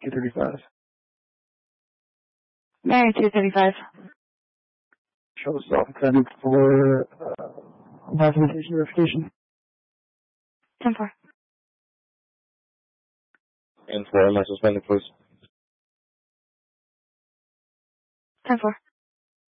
235. Mary 235. Show self-defendant for documentation verification. 10-4. And 4, am I suspended, please? 10-4.